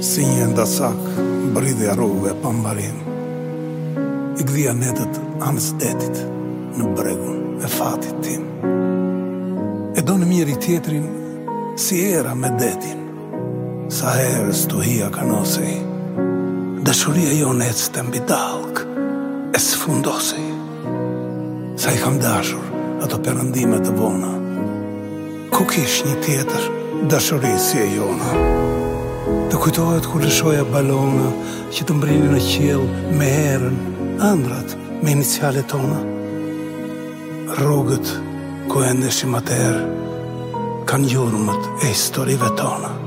Si një ndasak, bridhja rrugëve pa mbarim. I gdhia netët anës detit në bregun e fatit tim. E do në njëri tjetrin si era me detin. Sa herës të hia kanosej, dashuria jonë ecte mbi dalk, e sfundosej. Sa i kam dashur ato perëndime të vona, ku kish një tjetër dashuri si e jona. Të kujtohet kur lëshoja balona që të mbrinin në qiell me erën, ëndrat me inicialet tona. Rrugët ku e ndeshim atëherë kanë gjurmët e historive tona.